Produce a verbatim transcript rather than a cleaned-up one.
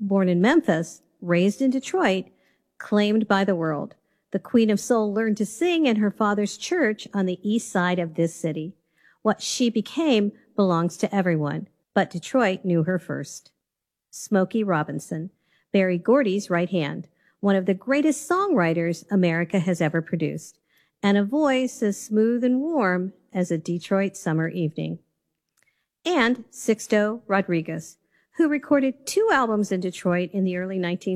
Born in Memphis, raised in Detroit, claimed by the world, the Queen of Soul learned to sing in her father's church on the east side of this city. What she became belongs to everyone, but Detroit knew her first. Smokey Robinson, Berry Gordy's right hand, one of the greatest songwriters America has ever produced, and a voice as smooth and warm as a Detroit summer evening. And Sixto Rodriguez, who recorded two albums in Detroit in the early nineteen